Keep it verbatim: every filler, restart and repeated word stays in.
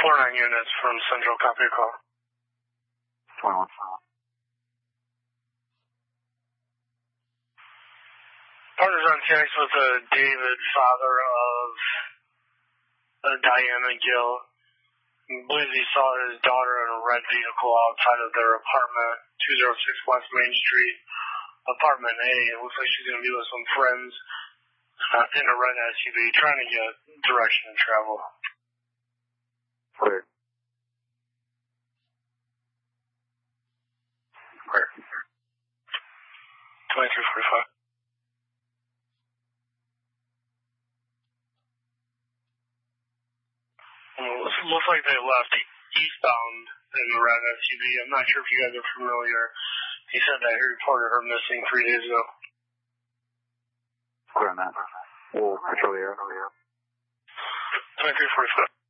four nine units from Central, copy your call. twenty-one. Partners on T X with uh, David, father of uh, Diana Gill. I believe he saw his daughter in a red vehicle outside of their apartment, two oh six West Main Street, apartment A. It looks like she's going to be with some friends uh, in a red S U V, trying to get direction to travel. Clear. Clear. twenty-three forty-five. Well, it looks like they left eastbound in the red S U V. I'm not sure if you guys are familiar. He said that he reported her missing three days ago. Clear on that. We'll patrol the area. twenty-three forty-five.